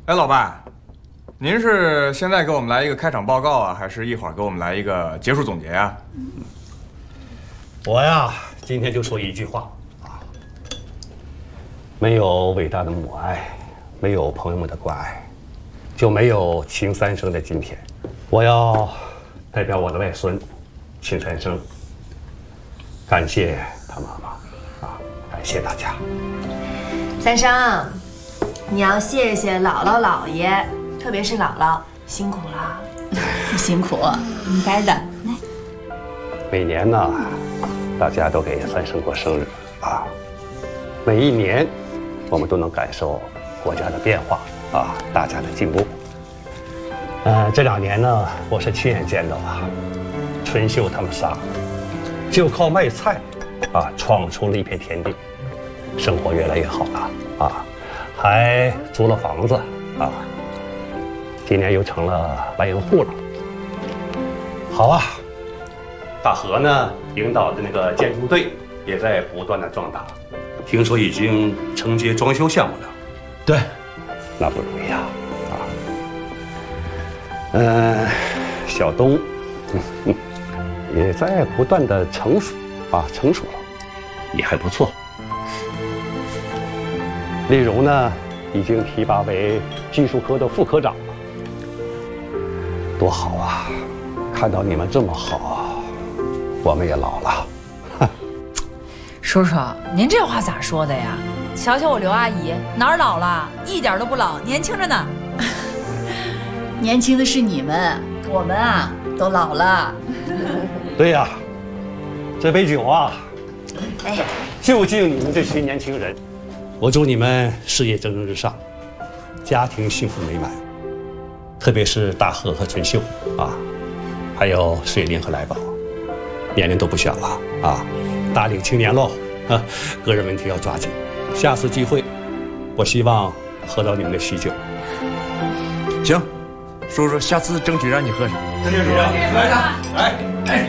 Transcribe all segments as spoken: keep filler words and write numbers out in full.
哎，老爸，您是现在给我们来一个开场报告啊，还是一会儿给我们来一个结束总结呀？ 我呀，今天就说一句话啊：没有伟大的母爱，没有朋友们的关爱，就没有秦三生的今天。我要代表我的外孙秦三生，感谢他妈妈啊，感谢大家。 三生，你要谢谢姥姥姥爷，特别是姥姥，辛苦了。 不辛苦，应该的。来， 每年呢，大家都给三生过生日啊，每一年我们都能感受国家的变化啊，大家的进步。呃，这两年呢，我是亲眼见到啊，春秀他们仨就靠卖菜啊，闯出了一片天地，生活越来越好了啊，还租了房子啊，今年又成了万元户了。好啊，大河呢领导的那个建筑队也在不断的壮大，听说已经承接装修项目了。 对， 那不容易啊啊！嗯，小东，嗯，也在不断的成熟啊，成熟了，也还不错。丽蓉呢，已经提拔为技术科的副科长了，多好啊！看到你们这么好，我们也老了。 叔叔，您这话咋说的呀？瞧瞧我刘阿姨，哪儿老了？一点都不老，年轻着呢。 年轻的是你们，我们啊都老了。 对呀，这杯酒啊， 哎， 就敬你们这群年轻人。我祝你们事业蒸蒸日上，家庭幸福美满。特别是大贺和春秀啊，还有水灵和来宝，年龄都不小了啊，大龄青年喽啊，个人问题要抓紧。下次聚会，我希望喝到你们的喜酒。 行，叔叔，下次争取让你喝上。 争取让你喝上。 来，哎。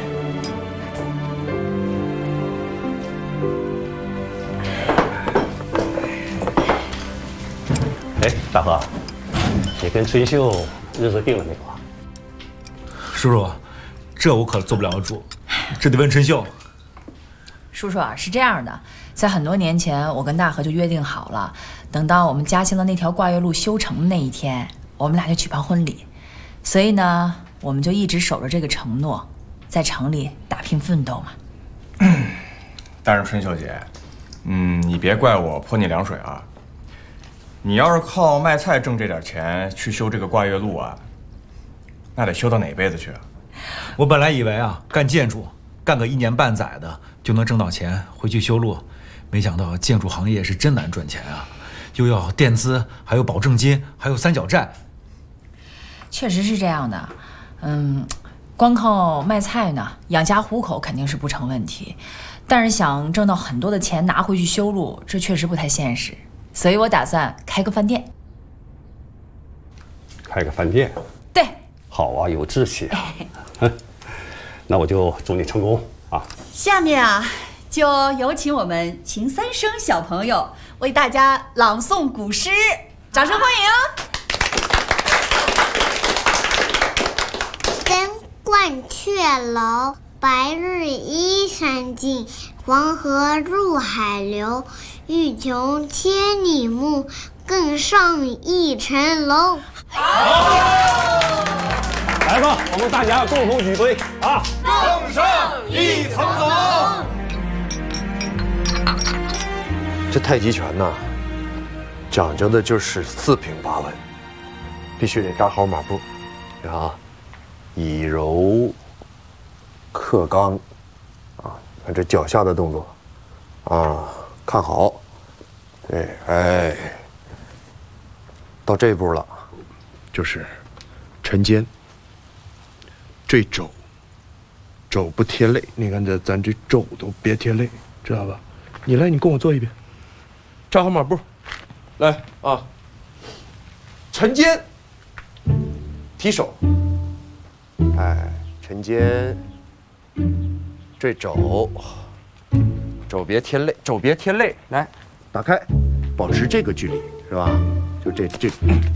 哎，大河，你跟春秀日子定了没有啊？ 叔叔，这我可坐不了主，这得问春秀。 叔叔啊，是这样的，在很多年前，我跟大河就约定好了，等到我们嘉兴的那条挂月路修成的那一天，我们俩就举办婚礼。所以呢，我们就一直守着这个承诺，在城里打拼奋斗嘛。 但是春秀姐，嗯，你别怪我泼你凉水啊。你要是靠卖菜挣这点钱去修这个挂月路啊，那得修到哪辈子去啊？ 我本来以为啊，干建筑干个一年半载的就能挣到钱回去修路，没想到建筑行业是真难赚钱啊，又要垫资，还有保证金，还有三角债。 确实是这样的，嗯，光靠卖菜呢，养家糊口肯定是不成问题，但是想挣到很多的钱拿回去修路，这确实不太现实。所以我打算开个饭店。 开个饭店？ 对。 好啊，有志气啊！那我就祝你成功啊！ 下面啊，就有请我们秦三生小朋友为大家朗诵古诗，掌声欢迎！ 登鹳雀楼，白日依山尽，黄河入海流。欲穷千里目，更上一层楼。 好，来吧，我们大家共同举杯啊！ 更上一层楼。 这太极拳呐，讲究的就是四平八稳，必须得扎好马步，啊，以柔克刚，啊，看这脚下的动作，啊。看好，对，哎，到这一步了，就是沉肩，坠肘，肘不贴肋。你看这咱这肘都别贴肋，知道吧？你来，你跟我做一遍，扎好马步，来啊，沉肩，提手，哎，沉肩，坠肘。肘别贴肋，肘别贴肋，来，打开，保持这个距离，是吧？就这这。